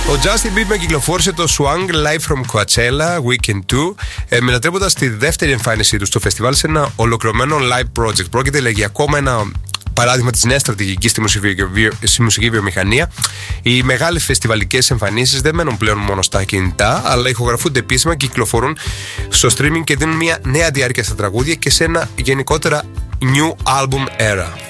Ο Justin Bieber κυκλοφόρησε το Swang Live from Coachella Weekend 2, μετατρέποντας τη δεύτερη εμφάνισή του στο φεστιβάλ σε ένα ολοκληρωμένο live project. Πρόκειται για ακόμα ένα παράδειγμα της νέας στρατηγικής στη μουσική βιομηχανία. Οι μεγάλες φεστιβαλικές εμφανίσεις δεν μένουν πλέον μόνο στα κινητά, αλλά ηχογραφούνται επίσημα και κυκλοφορούν στο streaming και δίνουν μια νέα διάρκεια στα τραγούδια και σε ένα γενικότερα new album era.